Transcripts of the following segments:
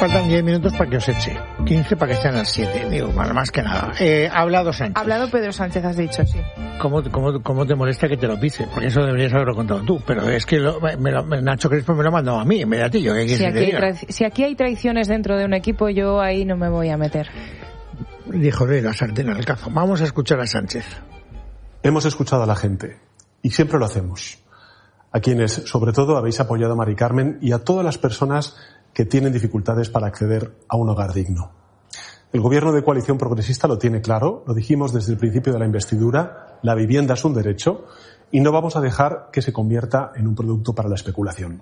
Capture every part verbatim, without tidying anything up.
faltan diez minutos para que os eche. quince para que estén a las siete. Digo, más que nada. Eh, ha hablado Sánchez. Ha hablado Pedro Sánchez, has dicho, sí. ¿Cómo, cómo, cómo te molesta que te lo pise? Porque eso deberías haberlo contado tú. Pero es que lo, me lo, Nacho Crespo me lo ha mandado a mí, en vez de a ti. Yo, ¿qué si, aquí hay traici- si aquí hay traiciones dentro de un equipo, yo ahí no me voy a meter. Dijo de la sartén al cazo. Vamos a escuchar a Sánchez. Hemos escuchado a la gente. Y siempre lo hacemos. A quienes, sobre todo, habéis apoyado a Mari Carmen y a todas las personas que tienen dificultades para acceder a un hogar digno. El gobierno de coalición progresista lo tiene claro, lo dijimos desde el principio de la investidura, la vivienda es un derecho y no vamos a dejar que se convierta en un producto para la especulación.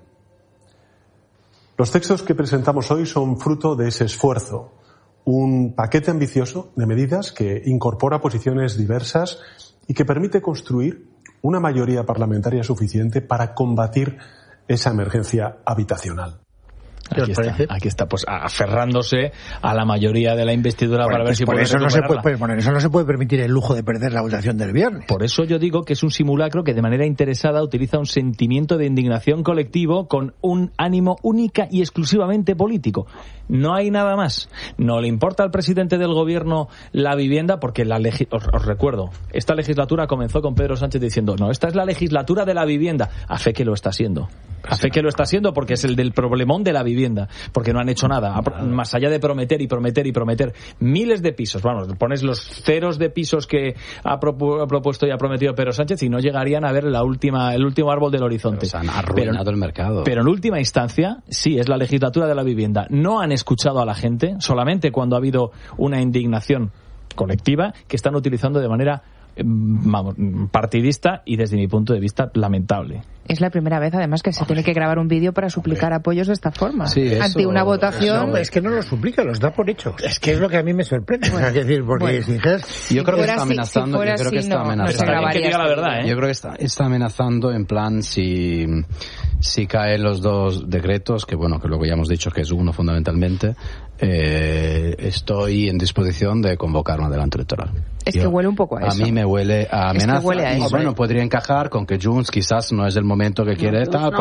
Los textos que presentamos hoy son fruto de ese esfuerzo, un paquete ambicioso de medidas que incorpora posiciones diversas y que permite construir una mayoría parlamentaria suficiente para combatir esa emergencia habitacional. Aquí está, aquí está, pues aferrándose a la mayoría de la investidura bueno, para ver pues si por puede eso no se puede, recuperarla. bueno, eso no se puede permitir el lujo de perder la votación del viernes. Por eso yo digo que es un simulacro que de manera interesada utiliza un sentimiento de indignación colectivo con un ánimo única y exclusivamente político. No hay nada más. No le importa al presidente del gobierno la vivienda porque la legi- os, os recuerdo, esta legislatura comenzó con Pedro Sánchez diciendo no, esta es la legislatura de la vivienda. A fe que lo está siendo. A fe que lo está siendo porque es el del problemón de la vivienda. Porque no han hecho nada. Más allá de prometer y prometer y prometer miles de pisos. Vamos, pones los ceros de pisos que ha, propu- ha propuesto y ha prometido Pedro Sánchez y no llegarían a ver la última, el último árbol del horizonte. Pero se han arruinado pero, el mercado. Pero en última instancia, sí, es la legislatura de la vivienda. No han escuchado a la gente, solamente cuando ha habido una indignación colectiva que están utilizando de manera vamos, partidista y desde mi punto de vista lamentable. Es la primera vez además que se Hombre. tiene que grabar un vídeo para suplicar Hombre. apoyos de esta forma. Sí, eso, ante una votación. No, es que no lo suplica, los da por hecho. Es que es lo que a mí me sorprende. Bueno, es decir, porque bueno. si dijeras, yo creo si que está amenazando. Si yo creo así, que está no, amenazando. No que diga la verdad, ¿eh? Yo creo que está, está amenazando en plan si si caen los dos decretos, que bueno, que luego ya hemos dicho que es uno fundamentalmente. Eh, estoy en disposición de convocar un adelanto electoral. Es Yo, que huele un poco a eso. A mí me huele a amenaza. Es que huele a y eso. bueno, podría encajar con que Junts quizás no es el momento que quiere no, tal, no,